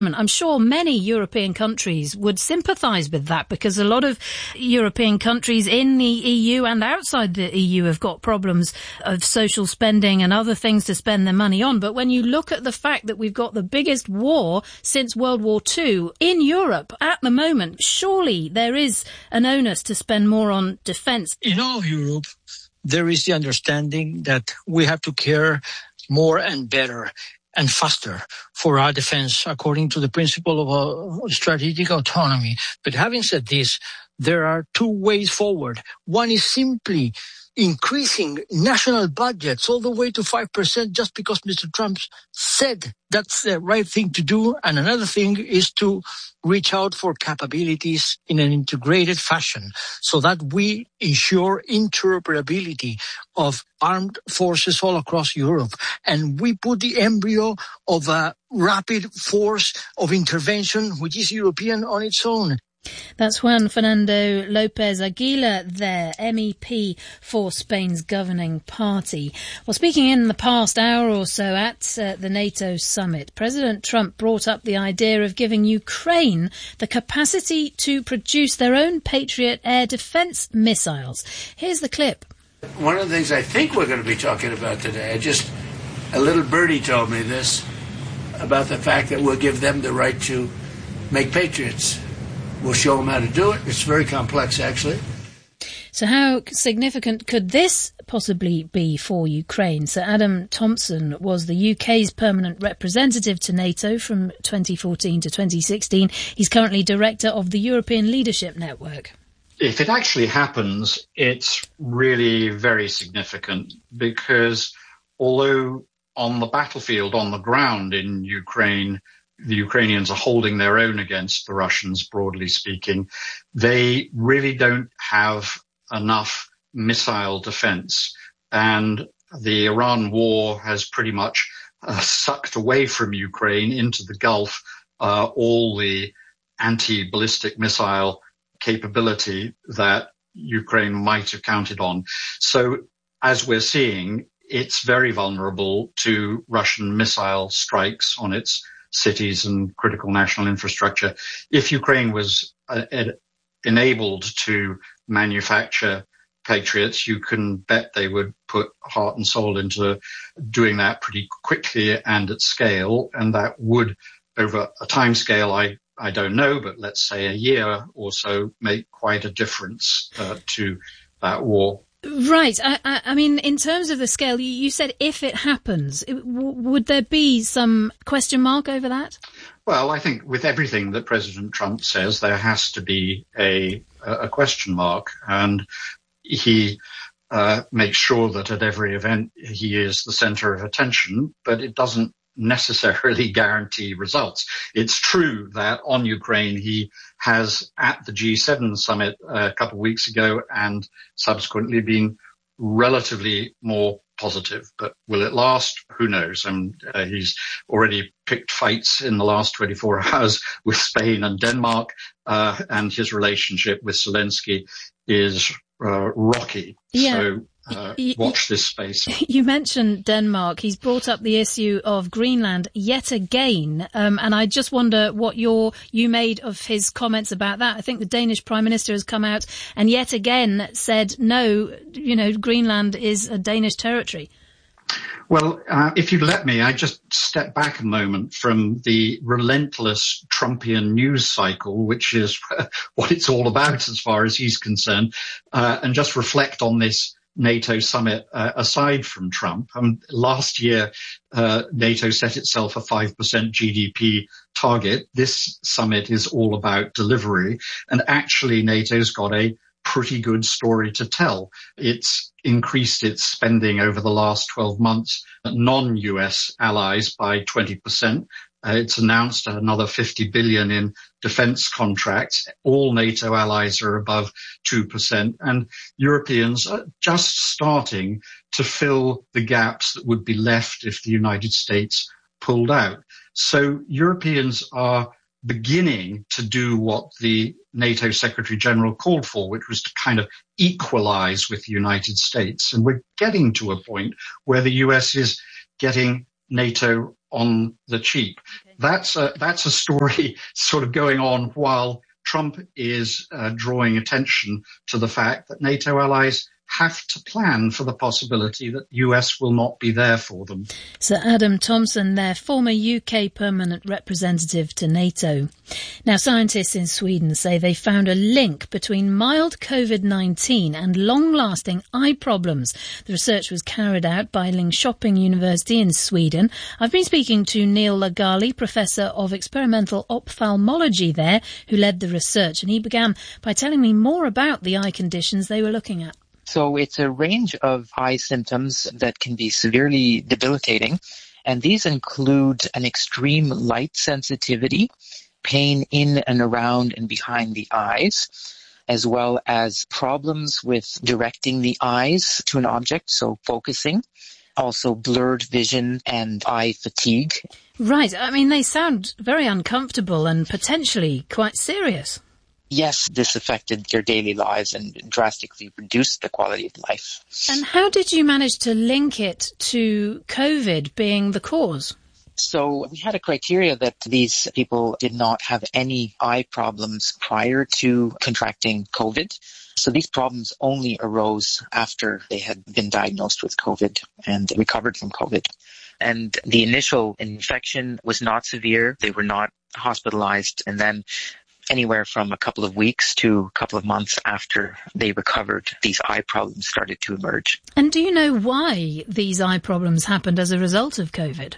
I'm sure many European countries would sympathise with that, because a lot of European countries in the EU and outside the EU have got problems of social spending and other things to spend their money on. But when you look at the fact that we've got the biggest war since World War II in Europe at the moment, surely there is an onus to spend more on defence. In all of Europe, there is the understanding that we have to care more and better and faster for our defense, according to the principle of strategic autonomy. But having said this, there are two ways forward. One is simply increasing national budgets all the way to 5% just because Mr. Trump said that's the right thing to do. And another thing is to reach out for capabilities in an integrated fashion so that we ensure interoperability of armed forces all across Europe. And we put the embryo of a rapid force of intervention, which is European on its own. That's Juan Fernando López Aguilar there, MEP for Spain's governing party. Well, speaking in the past hour or so at the NATO summit, President Trump brought up the idea of giving Ukraine the capacity to produce their own Patriot air defense missiles. Here's the clip. One of the things I think we're going to be talking about today, a little birdie told me this, about the fact that we'll give them the right to make Patriots. We'll show them how to do it. It's very complex, actually. So how significant could this possibly be for Ukraine? Sir Adam Thompson was the UK's permanent representative to NATO from 2014 to 2016. He's currently director of the European Leadership Network. If it actually happens, it's really very significant, because although on the battlefield, on the ground in Ukraine, the Ukrainians are holding their own against the Russians, broadly speaking, they really don't have enough missile defense. And the Iran war has pretty much sucked away from Ukraine into the Gulf all the anti-ballistic missile capability that Ukraine might have counted on. So as we're seeing, it's very vulnerable to Russian missile strikes on its cities and critical national infrastructure. If Ukraine was enabled to manufacture Patriots, you can bet they would put heart and soul into doing that pretty quickly and at scale. And that would, over a time scale, I don't know, but let's say a year or so, make quite a difference to that war. Right. I mean, in terms of the scale, you said if it happens, would there be some question mark over that? Well, I think with everything that President Trump says, there has to be a question mark. And he makes sure that at every event he is the center of attention, but it doesn't necessarily guarantee results. It's true that on Ukraine he has, at the G7 summit a couple of weeks ago and subsequently, been relatively more positive. But will it last? Who knows? And he's already picked fights in the last 24 hours with Spain and Denmark, and his relationship with Zelensky is rocky. Yeah. So watch this space. You mentioned Denmark. He's brought up the issue of Greenland yet again. And I just wonder what you made of his comments about that. I think the Danish Prime Minister has come out and yet again said, no, Greenland is a Danish territory. Well, if you'd let me, I just step back a moment from the relentless Trumpian news cycle, which is what it's all about as far as he's concerned, and just reflect on this NATO summit aside from Trump. Last year, NATO set itself a 5% GDP target. This summit is all about delivery. And actually, NATO's got a pretty good story to tell. It's increased its spending over the last 12 months, non-US allies, by 20%. It's announced another 50 billion in defense contracts. All NATO allies are above 2%, and Europeans are just starting to fill the gaps that would be left if the United States pulled out. So Europeans are beginning to do what the NATO Secretary General called for, which was to kind of equalize with the United States. And we're getting to a point where the US is getting NATO on the cheap. That's a story sort of going on while Trump is drawing attention to the fact that NATO allies have to plan for the possibility that the US will not be there for them. Sir Adam Thompson, their former UK permanent representative to NATO. Now, scientists in Sweden say they found a link between mild COVID-19 and long-lasting eye problems. The research was carried out by Linköping University in Sweden. I've been speaking to Neil Lagali, Professor of Experimental Ophthalmology there, who led the research, and he began by telling me more about the eye conditions they were looking at. So it's a range of eye symptoms that can be severely debilitating, and these include an extreme light sensitivity, pain in and around and behind the eyes, as well as problems with directing the eyes to an object, so focusing, also blurred vision and eye fatigue. Right. I mean, they sound very uncomfortable and potentially quite serious. Yes, this affected their daily lives and drastically reduced the quality of life. And how did you manage to link it to COVID being the cause? So we had a criteria that these people did not have any eye problems prior to contracting COVID. So these problems only arose after they had been diagnosed with COVID and recovered from COVID. And the initial infection was not severe. They were not hospitalized. And then anywhere from a couple of weeks to a couple of months after they recovered, these eye problems started to emerge. And do you know why these eye problems happened as a result of COVID?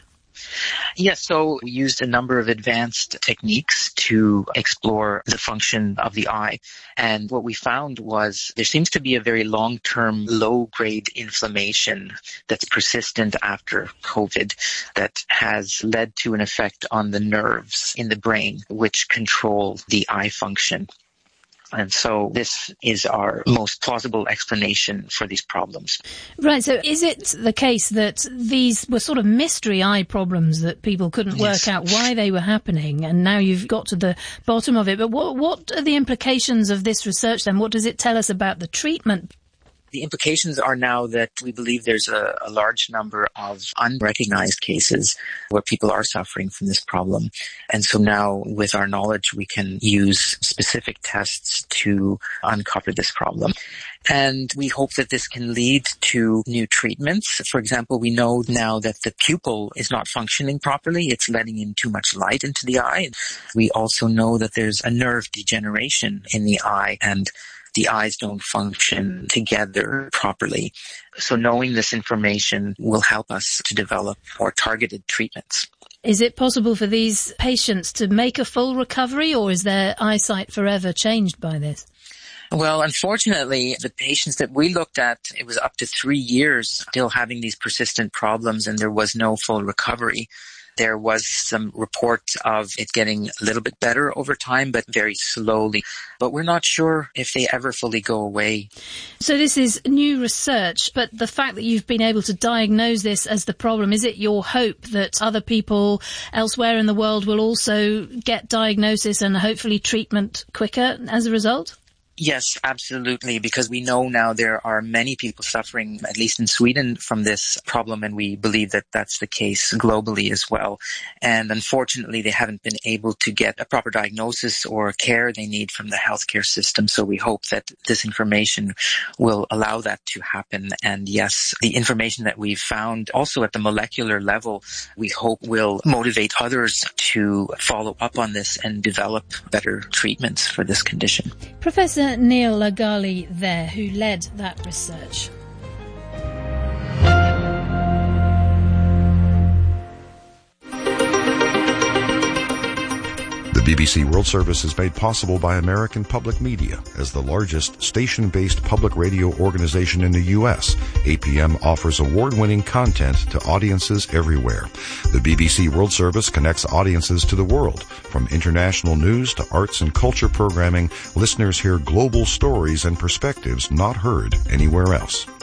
Yes, so we used a number of advanced techniques to explore the function of the eye. And what we found was there seems to be a very long-term low-grade inflammation that's persistent after COVID that has led to an effect on the nerves in the brain, which control the eye function. And so this is our most plausible explanation for these problems. Right, so is it the case that these were sort of mystery eye problems that people couldn't work out why they were happening, and now you've got to the bottom of it? But what are the implications of this research then? What does it tell us about the treatment? The implications are now that we believe there's a large number of unrecognized cases where people are suffering from this problem. And so now with our knowledge, we can use specific tests to uncover this problem. And we hope that this can lead to new treatments. For example, we know now that the pupil is not functioning properly. It's letting in too much light into the eye. We also know that there's a nerve degeneration in the eye, and the eyes don't function together properly. So knowing this information will help us to develop more targeted treatments. Is it possible for these patients to make a full recovery, or is their eyesight forever changed by this? Well, unfortunately, the patients that we looked at, it was up to 3 years still having these persistent problems, and there was no full recovery. There was some report of it getting a little bit better over time, but very slowly. But we're not sure if they ever fully go away. So this is new research, but the fact that you've been able to diagnose this as the problem, is it your hope that other people elsewhere in the world will also get diagnosis and hopefully treatment quicker as a result? Yes, absolutely, because we know now there are many people suffering, at least in Sweden, from this problem, and we believe that that's the case globally as well. And unfortunately, they haven't been able to get a proper diagnosis or care they need from the healthcare system, so we hope that this information will allow that to happen. And yes, the information that we've found also at the molecular level, we hope will motivate others to follow up on this and develop better treatments for this condition. Professor Neil Lagali there, who led that research. The BBC World Service is made possible by American Public Media. As the largest station-based public radio organization in the U.S., APM offers award-winning content to audiences everywhere. The BBC World Service connects audiences to the world. From international news to arts and culture programming, listeners hear global stories and perspectives not heard anywhere else.